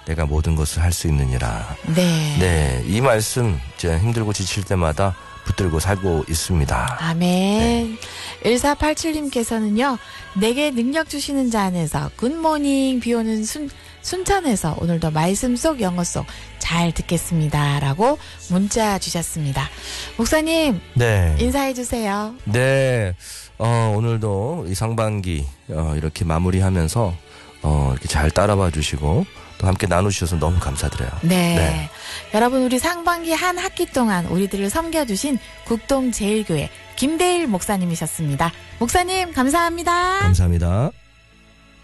내가 모든 것을 할 수 있느니라. 네. 네, 이 말씀 제가 힘들고 지칠 때마다 붙들고 살고 있습니다. 아멘. 1487님께서는요. 내게 능력 주시는 자 안에서 굿모닝 비오는 순천에서 오늘도 말씀 속 영어 속 잘 듣겠습니다. 라고 문자 주셨습니다. 목사님 네. 인사해 주세요. 네. 오늘도 이 상반기 이렇게 마무리하면서 이렇게 잘 따라와 주시고 또 함께 나누셔서 너무 감사드려요. 네. 여러분 우리 상반기 한 학기 동안 우리들을 섬겨주신 국동제일교회 김대일 목사님이셨습니다. 목사님 감사합니다. 감사합니다.